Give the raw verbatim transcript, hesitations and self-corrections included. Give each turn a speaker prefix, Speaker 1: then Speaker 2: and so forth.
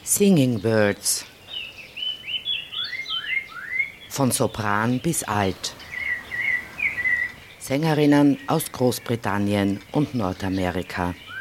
Speaker 1: Singing Birds. Von Sopran bis Alt. Sängerinnen aus Großbritannien und Nordamerika.